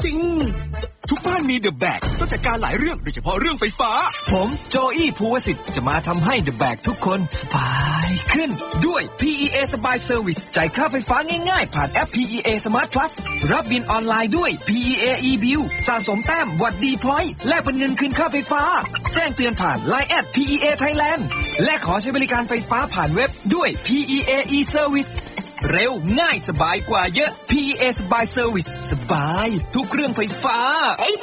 จริงทุกบ้านมีเดอะแบกต้องจัดการหลายเรื่องโดยเฉพาะเรื่องไฟฟ้าผมโจอี้ภูวสิทธิ์จะมาทำให้เดอะแบกทุกคนสบายขึ้นด้วย PEA สบายเซอร์วิสจ่ายค่าไฟฟ้าง่ายๆผ่านแอป PEA Smart Plus รับบิลออนไลน์ด้วย PEA eBill สะสมแต้มวัดดีพอยต์แลกเป็นเงินคืนค่าไฟฟ้าแจ้งเตือนผ่าน Line @PEA Thailand และขอใช้บริการไฟฟ้าผ่านเว็บด้วย PEA eServiceเร็วง่ายสบายกว่าเยอะ PEA สบายเซอร์วิสสบายทุกเรื่องไฟฟ้า Hey